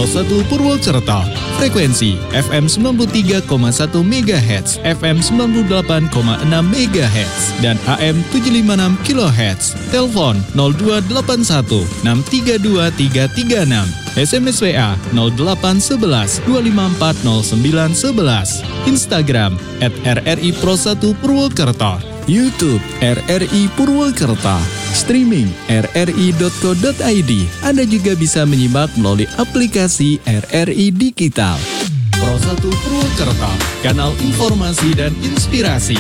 Pro 1 Purwokerto. Frekuensi FM 93,1 MHz, FM 98,6 MHz, dan AM 756 kHz. Telepon 0281 632 336. SMS WA 0811 254 0911. Instagram @RRI Pro 1 Purwokerto. YouTube RRI Purwokerto. Streaming rri.co.id. Anda juga bisa menyimak melalui aplikasi RRI Digital. Pro 1 Purwokerto, kanal informasi dan inspirasi.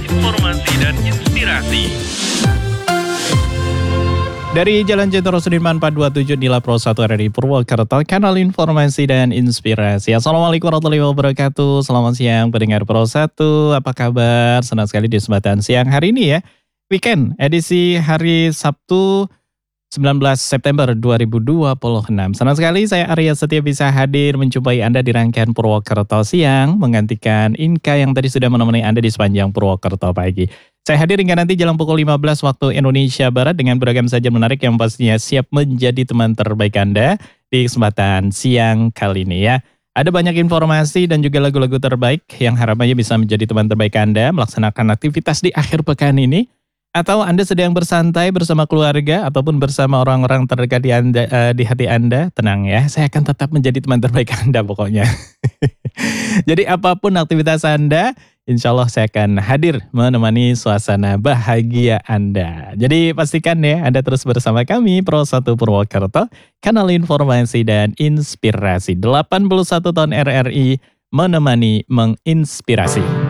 Dari Jalan Jenderal Sudirman 427 Nila Pro 1 RRI Purwokerto, kanal informasi dan inspirasi. Assalamualaikum warahmatullahi wabarakatuh. Selamat siang pendengar Pro 1. Apa kabar? Senang sekali di kesempatan siang hari ini ya. Weekend, edisi hari Sabtu 19 September 2026. Senang sekali saya Arya Setia bisa hadir menjumpai Anda di rangkaian Purwokerto Siang, menggantikan Inka yang tadi sudah menemani Anda di sepanjang Purwokerto Pagi. Saya hadir hingga nanti jalan pukul 15 waktu Indonesia Barat dengan beragam sajian menarik yang pastinya siap menjadi teman terbaik Anda di kesempatan siang kali ini ya. Ada banyak informasi dan juga lagu-lagu terbaik yang harapannya bisa menjadi teman terbaik Anda melaksanakan aktivitas di akhir pekan ini. Atau Anda sedang bersantai bersama keluarga ataupun bersama orang-orang terdekat di hati Anda, tenang ya, saya akan tetap menjadi teman terbaik Anda pokoknya. Jadi apapun aktivitas Anda, insya Allah saya akan hadir menemani suasana bahagia Anda. Jadi pastikan ya Anda terus bersama kami, Pro 1 Purwokerto, kanal informasi dan inspirasi. 81 tahun RRI menemani menginspirasi.